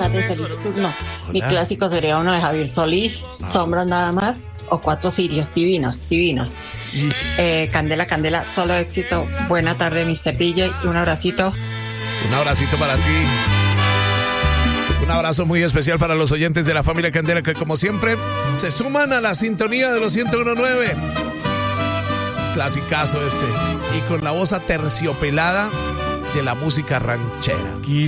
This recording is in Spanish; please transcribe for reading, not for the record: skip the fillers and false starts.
tarde, feliz turno. Hola. Mi clásico sería uno de Javier Solís, Sombras nada más, o Cuatro Cirios, divinos. Candela, Candela, solo éxito. Buena tarde, Mr. DJ, y un abracito. Un abracito para ti. Un abrazo muy especial para los oyentes de la familia Candela que como siempre se suman a la sintonía de los 101.9. Clasicazo este. Y con la voz aterciopelada de la música ranchera.